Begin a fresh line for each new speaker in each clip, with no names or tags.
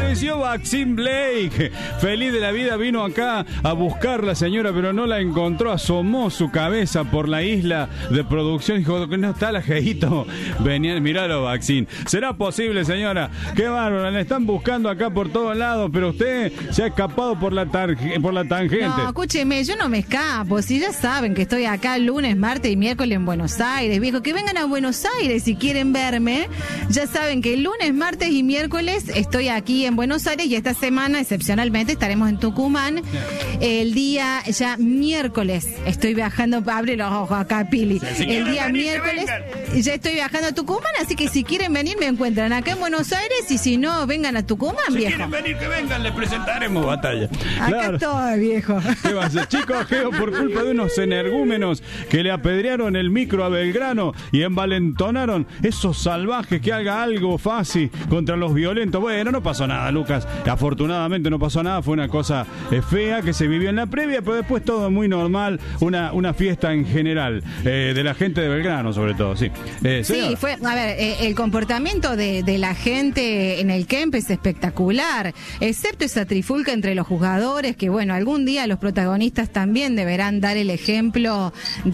Apareció Vaccine Blake. Feliz de la vida, vino acá a buscar la señora, pero no la encontró. Asomó su cabeza por la isla de producción y dijo que no está la Jeito. Venían, miralo, Vaccine. ¿Será posible, señora? Qué bárbaro, la están buscando acá por todos lados, pero usted se ha escapado por la tangente.
No, escúcheme, yo no me escapo. Si ya saben que estoy acá lunes, martes y miércoles en Buenos Aires, viejo, que vengan a Buenos Aires si quieren verme. Ya saben que el lunes, martes y miércoles estoy aquí en Buenos Aires y esta semana, excepcionalmente, estaremos en Tucumán. El día ya miércoles estoy viajando, abre los ojos acá, Pili. El día miércoles ya estoy viajando a Tucumán, así que si quieren venir me encuentran acá en Buenos Aires y si no, vengan a Tucumán, viejo.
Si quieren venir, que vengan, les presentaremos batalla.
Acá
Claro.
estoy, viejo.
¿Qué va a hacer? Chico ajeo por culpa de unos energúmenos que le apedrearon el micro a Belgrano y envalentonaron esos salvajes que haga algo fácil contra los violentos. Bueno, no pasó nada, Lucas. Afortunadamente no pasó nada. Fue una cosa fea que se vivió en la previa, pero después todo muy normal. Una fiesta en general de la gente de Belgrano, sobre todo. Sí,
sí, fue, a ver, el comportamiento de la gente en el camp es espectacular, excepto esa trifulca entre los jugadores, que bueno, algún día los protagonistas también deberán dar el ejemplo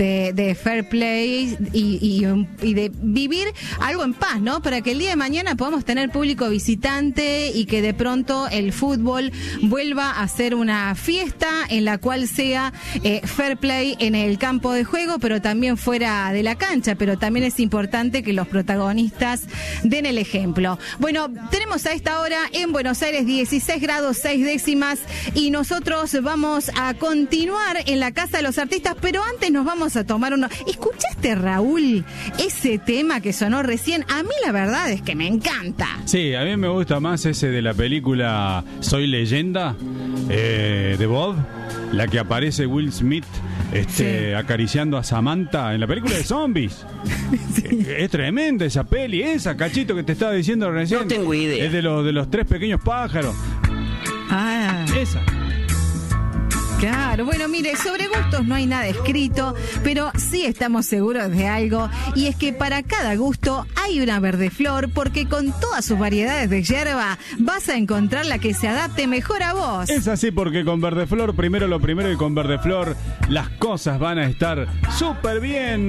de fair play y de vivir algo en paz, ¿no? Para que el día de mañana podamos tener público visitante y que de pronto el fútbol vuelva a ser una fiesta en la cual sea fair play en el campo de juego, pero también fuera de la cancha, pero también es importante que los protagonistas den el ejemplo. Bueno, tenemos a esta hora en Buenos Aires 16 grados 6 décimas y nosotros vamos a continuar en la Casa de los Artistas, pero antes nos vamos a tomar uno. ¿Escuchaste, Raúl, ese tema que sonó recién? A mí la verdad es que me encanta.
Sí, a mí me gusta más ese de la película Soy Leyenda, de Bob, la que aparece Will Smith acariciando a Samantha en la película de zombies. Sí. Es tremenda esa peli, esa, Cachito, que te estaba diciendo recién.
No tengo idea.
Es de los tres pequeños pájaros.
Ah.
Esa.
Claro, bueno, mire, sobre gustos no hay nada escrito, pero sí estamos seguros de algo, y es que para cada gusto hay una verdeflor, porque con todas sus variedades de hierba vas a encontrar la que se adapte mejor a vos.
Es así, porque con Verdeflor, primero lo primero, y con Verdeflor las cosas van a estar súper bien.